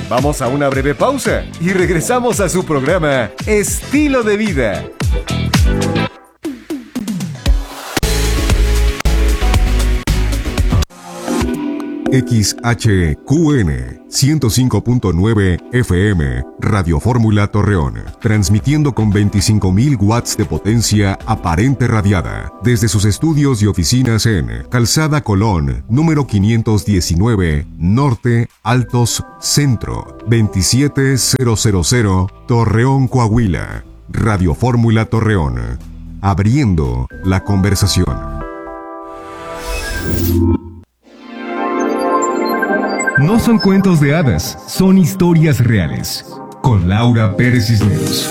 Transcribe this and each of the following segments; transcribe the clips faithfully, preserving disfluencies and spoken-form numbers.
Vamos a una breve pausa y regresamos a su programa Estilo de Vida. X H Q N ciento cinco punto nueve F M, Radio Fórmula Torreón, transmitiendo con veinticinco mil watts de potencia aparente radiada, desde sus estudios y oficinas en Calzada Colón, número quinientos diecinueve, Norte, Altos, Centro, veintisiete mil, Torreón, Coahuila. Radio Fórmula Torreón, abriendo la conversación. No son cuentos de hadas, son historias reales. Con Laura Pérez Cisneros.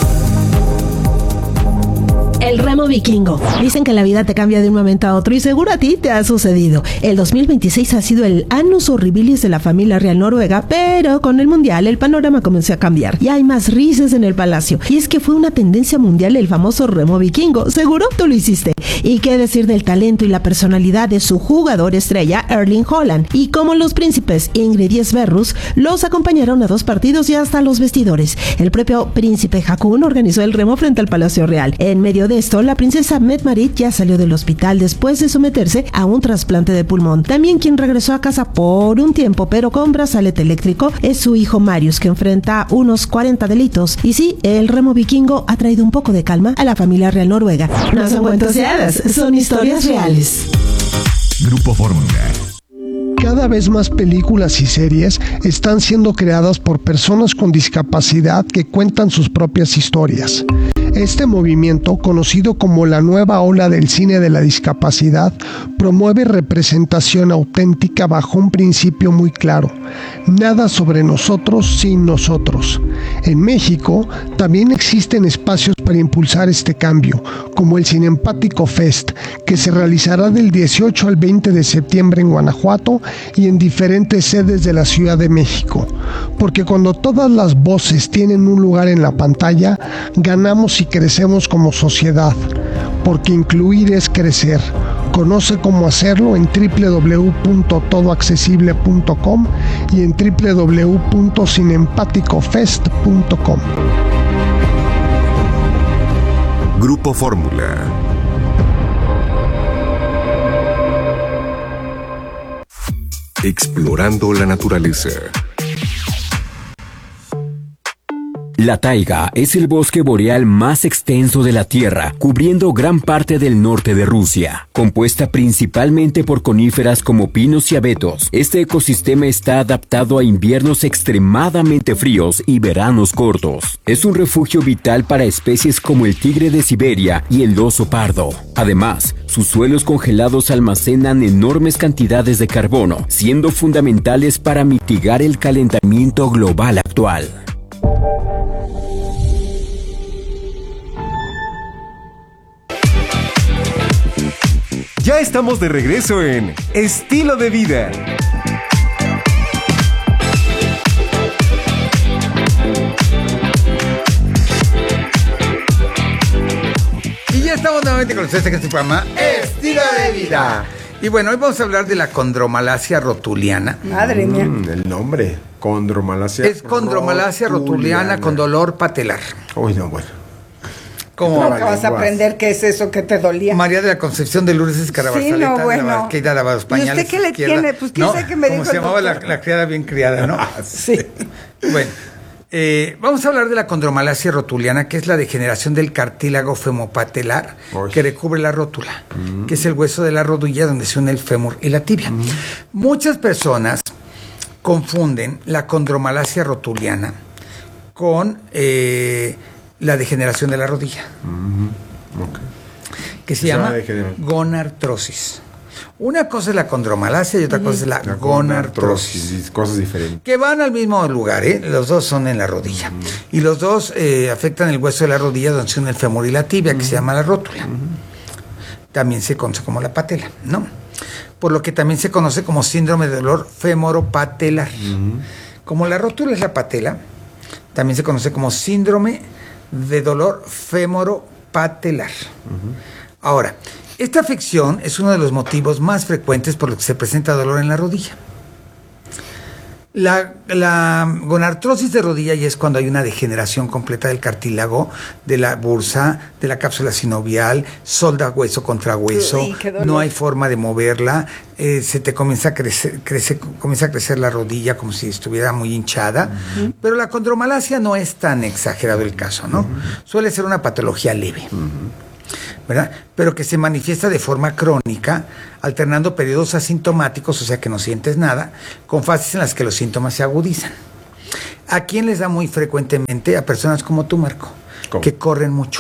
El remo vikingo. Dicen que la vida te cambia de un momento a otro y seguro a ti te ha sucedido. El dos mil veintiséis ha sido el annus horribilis de la familia real noruega, pero con el mundial el panorama comenzó a cambiar y hay más risas en el palacio. Y es que fue una tendencia mundial el famoso remo vikingo. Seguro tú lo hiciste. Y qué decir del talento y la personalidad de su jugador estrella, Erling Haaland. Y como los príncipes Ingrid y Sverrus los acompañaron a dos partidos y hasta los vestidores. El propio príncipe Haakon organizó el remo frente al Palacio Real. En medio de esto, la princesa Mette-Marit ya salió del hospital después de someterse a un trasplante de pulmón. También quien regresó a casa por un tiempo, pero con brazalete eléctrico, es su hijo Marius, que enfrenta unos cuarenta delitos. Y sí, el remo vikingo ha traído un poco de calma a la familia real noruega. No son cuentos de hadas, son historias reales. Grupo Fórmula. Cada vez más películas y series están siendo creadas por personas con discapacidad que cuentan sus propias historias. Este movimiento, conocido como la nueva ola del cine de la discapacidad, promueve representación auténtica bajo un principio muy claro: nada sobre nosotros sin nosotros. En México también existen espacios para impulsar este cambio, como el Cinempático Fest, que se realizará del dieciocho al veinte de septiembre en Guanajuato y en diferentes sedes de la Ciudad de México. Porque cuando todas las voces tienen un lugar en la pantalla, ganamos y crecemos como sociedad, porque incluir es crecer. Conoce cómo hacerlo en doble u doble u doble u punto todo accesible punto com y en doble u doble u doble u punto cinempático fest punto com. Grupo Fórmula. Explorando la naturaleza. La taiga es el bosque boreal más extenso de la Tierra, cubriendo gran parte del norte de Rusia. Compuesta principalmente por coníferas como pinos y abetos, este ecosistema está adaptado a inviernos extremadamente fríos y veranos cortos. Es un refugio vital para especies como el tigre de Siberia y el oso pardo. Además, sus suelos congelados almacenan enormes cantidades de carbono, siendo fundamentales para mitigar el calentamiento global actual. Ya estamos de regreso en Estilo de Vida. Y ya estamos nuevamente con ustedes en este programa Estilo de Vida. Y bueno, hoy vamos a hablar de la condromalacia rotuliana. Madre mía. Mm, el nombre, condromalacia. Es condromalacia rotuliana con dolor patelar. Uy, no, bueno. ¿Cómo Nunca vas a aprender qué es eso que te dolía. María de la Concepción de Lourdes Escarabarzaleta, sí, no, bueno. de la que daba los pañales. ¿Y usted qué le izquierda. tiene? Pues quién ¿No? sabe qué me Como dijo se el llamaba la, doctor. la criada bien criada, ¿no? Sí. Bueno, eh, vamos a hablar de la condromalacia rotuliana, que es la degeneración del cartílago femopatelar Uy. que recubre la rótula, Mm. que es el hueso de la rodilla donde se une el fémur y la tibia. Mm. Muchas personas confunden la condromalacia rotuliana con eh, la degeneración de la rodilla. Mm-hmm. Okay. Que se Se llama llama degeneración. gonartrosis. Una cosa es la condromalacia y otra cosa es la, La gonartrosis. gonartrosis, cosas diferentes. Que van al mismo lugar, ¿eh? Los dos son en la rodilla. Uh-huh. Y los dos eh, afectan el hueso de la rodilla donde se une el fémur y la tibia, uh-huh. que se llama la rótula. Uh-huh. También se conoce como la patela, ¿no? Por lo que también se conoce como síndrome de dolor femoropatelar. Uh-huh. Como la rótula es la patela, también se conoce como síndrome de dolor femoropatelar. Patelar. Uh-huh. Ahora, esta afección es uno de los motivos más frecuentes por los que se presenta dolor en la rodilla. La, la gonartrosis de rodilla ya es cuando hay una degeneración completa del cartílago, de la bursa, de la cápsula sinovial, solda hueso contra hueso, Uy, qué dolor. no hay forma de moverla, eh, se te comienza a crecer, crece, comienza a crecer la rodilla como si estuviera muy hinchada, uh-huh. Pero la condromalacia no es tan exagerado el caso, ¿no? Uh-huh. Suele ser una patología leve. Uh-huh. ¿Verdad? Pero que se manifiesta de forma crónica, alternando periodos asintomáticos, o sea que no sientes nada, con fases en las que los síntomas se agudizan. ¿A quién les da muy frecuentemente? A personas como tú, Marco, ¿cómo? Que corren mucho,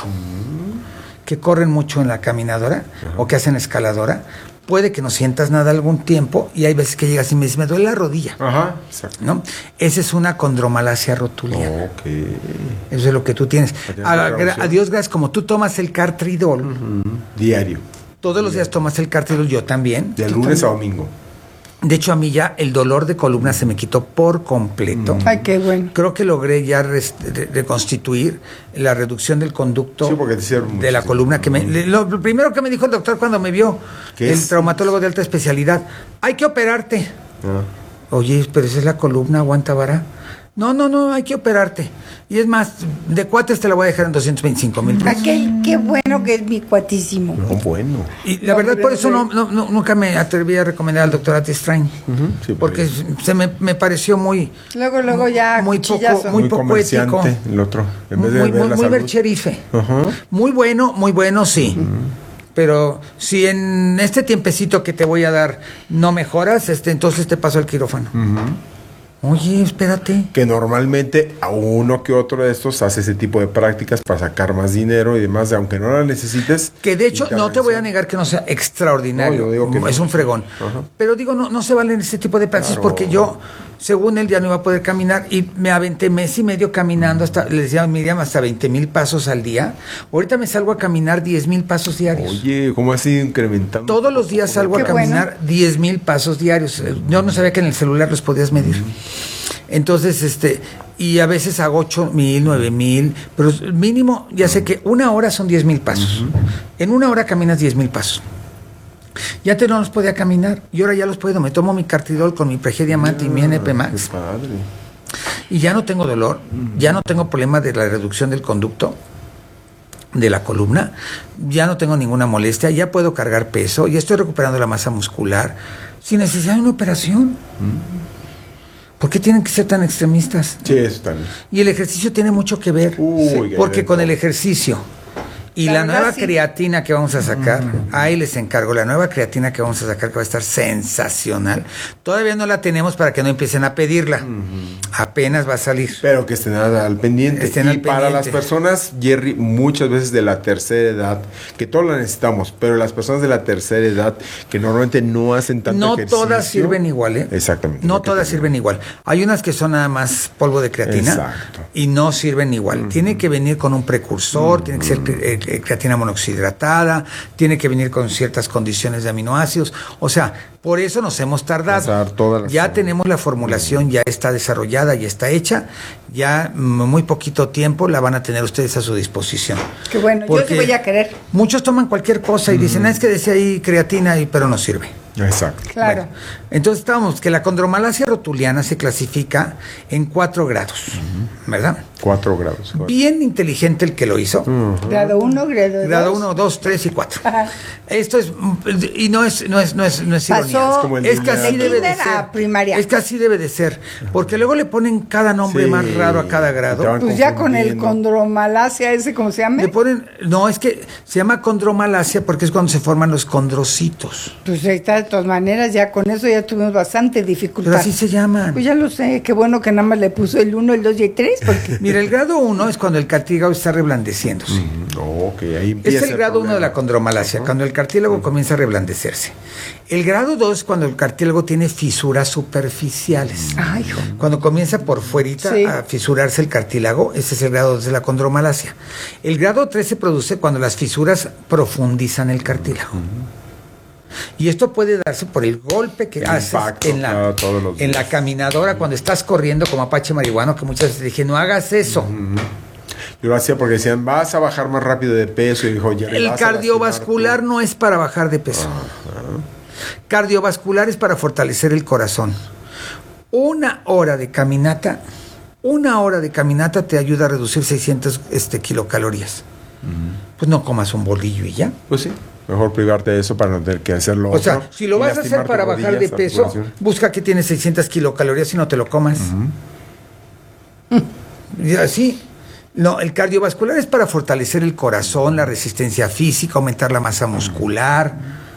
mm. que corren mucho en la caminadora, uh-huh. O que hacen escaladora. Puede que no sientas nada algún tiempo y hay veces que llegas y me dices, me duele la rodilla. Ajá, exacto. ¿No? Esa es una condromalacia rotuliana. Ok. Eso es lo que tú tienes. A, a Dios gracias, como tú tomas el Cartridol. Uh-huh. Diario. Todos los días tomas el Cartridol, yo también. De lunes a domingo. De hecho, a mí ya el dolor de columna se me quitó por completo. Mm. Ay, qué bueno. Creo que logré ya reconstituir la reducción del conducto sí, porque te de la columna. Que me, mm. lo, lo primero que me dijo el doctor cuando me vio, el es? traumatólogo de alta especialidad, hay que operarte. Ah. Oye, pero esa es la columna, aguanta vara. No, no, no, hay que operarte. Y es más, de cuates te la voy a dejar en doscientos veinticinco mil pesos. Aquel, qué bueno que es mi cuatísimo. No, bueno. Y la no, verdad, por eso no, no, no, nunca me atreví a recomendar al doctor Atestrain. Uh-huh, sí, porque se me, me pareció muy... Luego, luego ya muy cuchillazo. poco, muy, muy poco ético. El otro, en vez de muy, ver muy, la muy salud. bercherife. Uh-huh. Muy bueno, muy bueno, sí. Uh-huh. Pero si en este tiempecito que te voy a dar no mejoras, este, entonces te paso al quirófano. Uh-huh. Oye, espérate. Que normalmente a uno que otro de estos hace ese tipo de prácticas para sacar más dinero y demás, aunque no la necesites. Que de hecho no te voy a negar que no sea extraordinario, no, yo digo que es no. un fregón. Ajá. Pero digo, no, no se valen ese tipo de prácticas, claro. Porque yo, según él, ya no iba a poder caminar y me aventé mes y medio caminando, hasta, le decía a Miriam, hasta veinte mil pasos al día. Ahorita me salgo a caminar diez mil pasos diarios. Oye, ¿cómo has ido incrementando? Todos los días salgo a caminar bueno. diez mil pasos diarios. Yo no sabía que en el celular los podías medir. Mm. Entonces, este, y a veces hago ocho mil, nueve mil, pero mínimo, ya sé que una hora son diez mil pasos. Uh-huh. En una hora caminas diez mil pasos. Ya te no los podía caminar, y ahora ya los puedo. Me tomo mi Cartridol con mi Pregia Diamante yeah, y mi N P Max. Qué padre. Y ya no tengo dolor, uh-huh. Ya no tengo problema de la reducción del conducto de la columna, ya no tengo ninguna molestia, ya puedo cargar peso, ya estoy recuperando la masa muscular, sin necesidad de una operación. Uh-huh. ¿Por qué tienen que ser tan extremistas? Sí, eso también. Y el ejercicio tiene mucho que ver. Uy, porque con el ejercicio y la, la nueva sí. creatina que vamos a sacar, uh-huh. Ahí les encargo, la nueva creatina que vamos a sacar que va a estar sensacional. Todavía no la tenemos para que no empiecen a pedirla. Uh-huh. Apenas va a salir. Pero que estén al pendiente. Estén y al para pendiente. Las personas, Jerry, muchas veces de la tercera edad, que todos la necesitamos, pero las personas de la tercera edad que normalmente no hacen tanto no ejercicio. No todas sirven igual, ¿eh? Exactamente. No todas sirven igual. Hay unas que son nada más polvo de creatina. Exacto. Y no sirven igual. Uh-huh. Tiene que venir con un precursor, uh-huh. Tiene que ser eh, creatina monoxidatada. Hidratada, tiene que venir con ciertas condiciones de aminoácidos, o sea, por eso nos hemos tardado. Ya tenemos la formulación, ya está desarrollada, ya está hecha, ya muy poquito tiempo la van a tener ustedes a su disposición. Qué bueno, yo sí voy a querer. Muchos toman cualquier cosa y dicen, mm. es que decía ahí creatina, y, pero no sirve. Exacto. Claro. Bueno, entonces estábamos que la condromalacia rotuliana se clasifica en cuatro grados, uh-huh. ¿Verdad? Cuatro grados. Cuatro. Bien inteligente el que lo hizo. Uh-huh. Grado uno, grado dos. Grado uno, dos, tres y cuatro. Ajá. Esto es, y no es, no es, no es, no es Pasó ironía. Es, como el es que así debe de ser. Primaria. Es que así debe de ser. Porque luego le ponen cada nombre sí, más raro a cada grado. Pues ya con el condromalacia ese, ¿cómo se llama? Le ponen, no, es que se llama condromalacia porque es cuando se forman los condrocitos. Pues ahí está, de todas maneras, ya con eso ya tuvimos bastante dificultad. Pero así se llaman. Pues ya lo sé, qué bueno que nada más le puso el uno, el dos y el tres. Porque... Mira, el grado uno es cuando el cartílago está reblandeciéndose. Mm, ok, ahí empieza. Es el grado uno de la condromalacia, uh-huh. Cuando el cartílago uh-huh. comienza a reblandecerse. El grado dos es cuando el cartílago tiene fisuras superficiales. Ay, hijo. Cuando comienza por fuerita sí. a fisurarse el cartílago, ese es el grado dos de la condromalacia. El grado tres se produce cuando las fisuras profundizan el cartílago. Uh-huh. Y esto puede darse por el golpe que el haces impacto, en, la, en la caminadora cuando estás corriendo como Apache marihuano, que muchas veces dije, no hagas eso. Uh-huh. Yo lo hacía porque decían, vas a bajar más rápido de peso. Y dijo, ya el cardiovascular no es para bajar de peso. Uh-huh. Cardiovascular es para fortalecer el corazón. Una hora de caminata, una hora de caminata te ayuda a reducir seiscientas este, kilocalorías. Uh-huh. Pues no comas un bolillo y ya. Pues sí, mejor privarte de eso para no tener que hacerlo. O sea, si lo vas a hacer para bajar de peso, busca que tiene seiscientas kilocalorías y no te lo comas. Uh-huh. Y así. No, el cardiovascular es para fortalecer el corazón, la resistencia física, aumentar la masa muscular.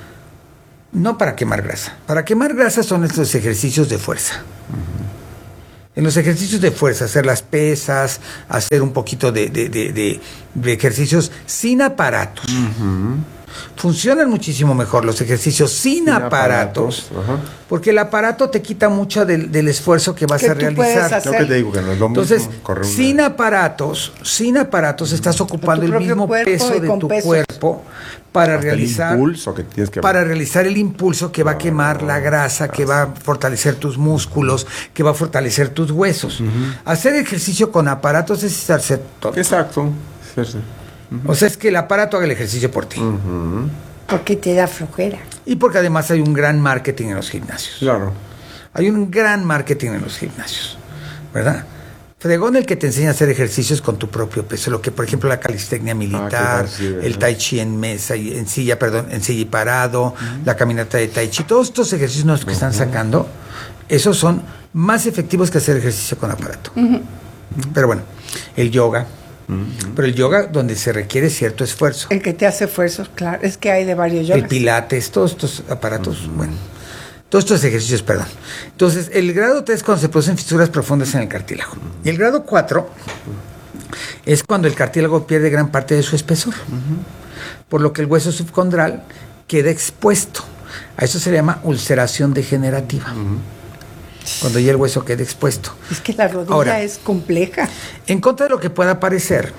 No para quemar grasa. Para quemar grasa son estos ejercicios de fuerza. Uh-huh. En los ejercicios de fuerza, hacer las pesas, hacer un poquito de, de, de, de, de ejercicios sin aparatos. Uh-huh. Funcionan muchísimo mejor los ejercicios sin, sin aparatos, aparatos uh-huh. porque el aparato te quita mucho del, del esfuerzo que vas a realizar. Creo que te digo que no es lo Entonces, mismo correr una... sin aparatos, sin aparatos, estás ocupando el mismo peso de tu pesos. cuerpo para Hasta realizar el impulso que tienes que... para realizar el impulso que va a quemar la grasa, que va a fortalecer tus músculos, que va a fortalecer tus huesos. Uh-huh. Hacer ejercicio con aparatos es hacer todo. Exacto. Sí, sí. Uh-huh. O sea, es que el aparato haga el ejercicio por ti. Uh-huh. Porque te da flojera. Y porque además hay un gran marketing en los gimnasios. Claro. Hay un gran marketing en los gimnasios, ¿verdad? Fregón el que te enseña a hacer ejercicios con tu propio peso, lo que por ejemplo la calistecnia militar, ah, sí, el tai chi en mesa y en silla, perdón, en silla y parado, uh-huh. la caminata de tai chi, todos estos ejercicios nuevos que uh-huh. están sacando, esos son más efectivos que hacer ejercicio con aparato. Uh-huh. Pero bueno, el yoga. Uh-huh. Pero el yoga donde se requiere cierto esfuerzo. El que te hace esfuerzos, claro, es que hay de varios yogas. El pilates, todos estos aparatos, uh-huh. bueno, todos estos ejercicios, perdón. Entonces, el grado tres es cuando se producen fisuras profundas en el cartílago. Uh-huh. Y el grado cuatro uh-huh. es cuando el cartílago pierde gran parte de su espesor. Uh-huh. Por lo que el hueso subcondral queda expuesto. A eso se le llama ulceración degenerativa. Uh-huh. Cuando ya el hueso quede expuesto. Es que la rodilla Ahora, es compleja. En contra de lo que pueda parecer,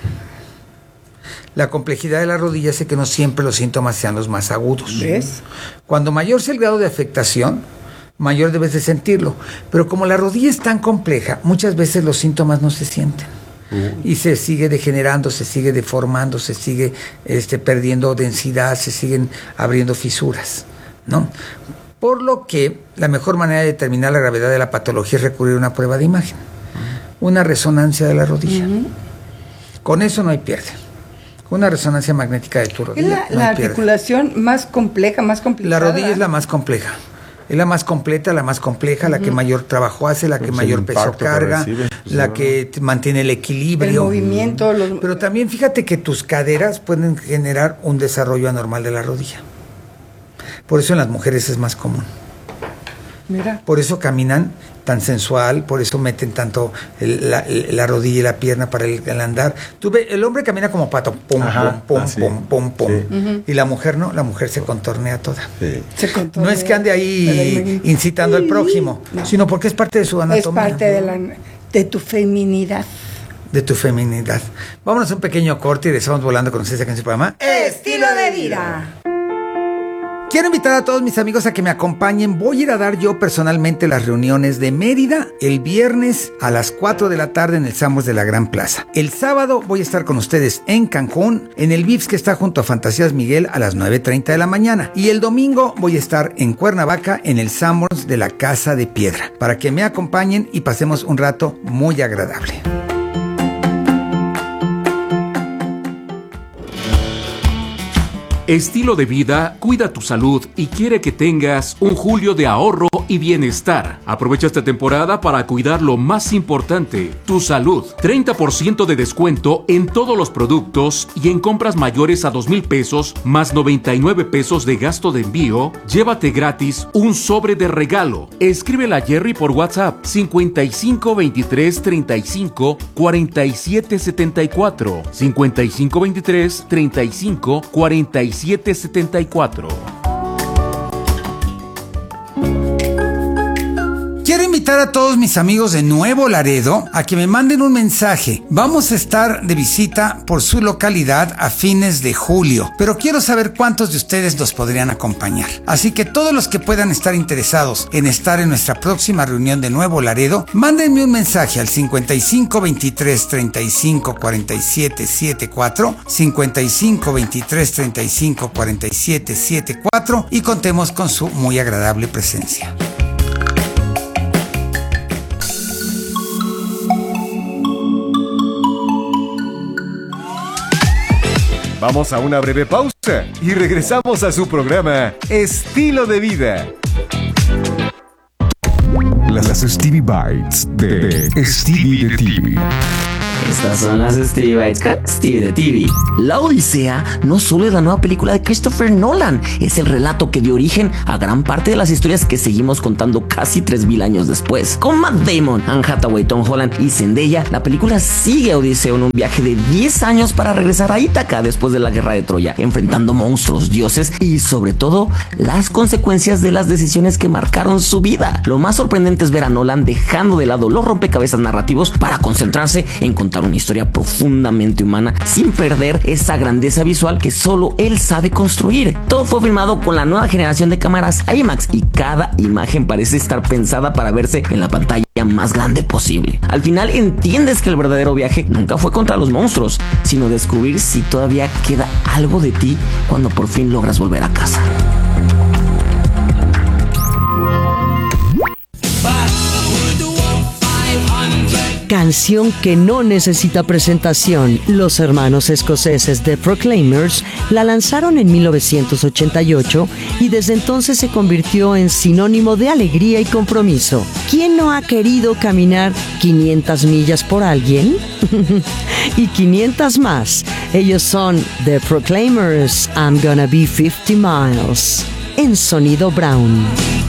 la complejidad de la rodilla hace que no siempre los síntomas sean los más agudos. ¿Ves? Cuando mayor sea el grado de afectación, mayor debes de sentirlo. Pero como la rodilla es tan compleja, muchas veces los síntomas no se sienten. Uh. Y se sigue degenerando, se sigue deformando, se sigue este, perdiendo densidad, se siguen abriendo fisuras, ¿no? Por lo que la mejor manera de determinar la gravedad de la patología es recurrir a una prueba de imagen, uh-huh. una resonancia de la rodilla. Uh-huh. Con eso no hay pierde. Una resonancia magnética de tu rodilla. Es la, no la hay pierde. articulación más compleja, más complicada. La rodilla es la más compleja. Es la más completa, la más compleja, uh-huh. la que mayor trabajo hace, la que pues mayor peso carga, que recibe, pues la no. que mantiene el equilibrio. El movimiento. Los... Pero también fíjate que tus caderas pueden generar un desarrollo anormal de la rodilla. Por eso en las mujeres es más común. Mira. Por eso caminan tan sensual, por eso meten tanto el, la, la rodilla y la pierna para el, el andar. Tú ves, el hombre camina como pato, pum, Ajá, pum, pum, así. pum, pum, pum. Sí. Uh-huh. Y la mujer no, la mujer se contornea toda. Sí. Se contornea. No es que ande ahí incitando al prójimo, no. sino porque es parte de su anatomía. Es parte de, la, de tu feminidad. De tu feminidad. Vámonos a un pequeño corte y regresamos volando con ustedes aquí en su programa Estilo de Vida. Quiero invitar a todos mis amigos a que me acompañen. Voy a ir a dar yo personalmente las reuniones de Mérida el viernes a las cuatro de la tarde en el Sanborns de la Gran Plaza. El sábado voy a estar con ustedes en Cancún, en el Vips que está junto a Fantasías Miguel a las nueve treinta de la mañana. Y el domingo voy a estar en Cuernavaca en el Sanborns de la Casa de Piedra, para que me acompañen y pasemos un rato muy agradable. Estilo de Vida cuida tu salud y quiere que tengas un julio de ahorro y bienestar. Aprovecha esta temporada para cuidar lo más importante, tu salud. treinta por ciento de descuento en todos los productos y en compras mayores a dos mil pesos más noventa y nueve pesos de gasto de envío. Llévate gratis un sobre de regalo. Escríbele a Jerry por WhatsApp cincuenta y cinco veintitrés treinta y cinco cuarenta y siete setenta y cuatro cincuenta y cinco veintitrés treinta y cinco cuarenta y siete setenta y cuatro. Quiero invitar a todos mis amigos de Nuevo Laredo a que me manden un mensaje. Vamos a estar de visita por su localidad a fines de julio, pero quiero saber cuántos de ustedes nos podrían acompañar. Así que todos los que puedan estar interesados en estar en nuestra próxima reunión de Nuevo Laredo, mándenme un mensaje al cincuenta y cinco veintitrés treinta y cinco cuarenta y siete setenta y cuatro, cincuenta y cinco veintitrés treinta y cinco cuarenta y siete setenta y cuatro y contemos con su muy agradable presencia. Vamos a una breve pausa y regresamos a su programa Estilo de Vida. Las Stevie Bites de Stevie de T V. Estas son las Stevie Bites con Stevie de T V. La Odisea no solo es la nueva película de Christopher Nolan, es el relato que dio origen a gran parte de las historias que seguimos contando casi tres mil años después. Con Matt Damon, Anne Hathaway, Tom Holland y Zendaya, la película sigue a Odiseo en un viaje de diez años para regresar a Ítaca después de la guerra de Troya, enfrentando monstruos, dioses y sobre todo las consecuencias de las decisiones que marcaron su vida. Lo más sorprendente es ver a Nolan dejando de lado los rompecabezas narrativos para concentrarse en contar una historia profundamente humana sin perder esa grandeza visual que solo él sabe construir. Todo fue filmado con la nueva generación de cámaras IMAX y cada imagen parece estar pensada para verse en la pantalla más grande posible. Al final entiendes que el verdadero viaje nunca fue contra los monstruos, sino descubrir si todavía queda algo de ti cuando por fin logras volver a casa. Canción que no necesita presentación. Los hermanos escoceses The Proclaimers la lanzaron en mil novecientos ochenta y ocho y desde entonces se convirtió en sinónimo de alegría y compromiso. ¿Quién no ha querido caminar quinientas millas por alguien? Y quinientas más. Ellos son The Proclaimers, I'm Gonna Be fifty miles. En Sonido Brown.